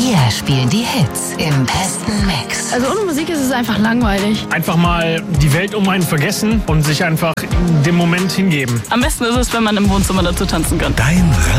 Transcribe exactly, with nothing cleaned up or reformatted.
Wir spielen die Hits im besten Mix. Also ohne Musik ist es einfach langweilig. Einfach mal die Welt um einen vergessen und sich einfach dem Moment hingeben. Am besten ist es, wenn man im Wohnzimmer dazu tanzen kann. Dein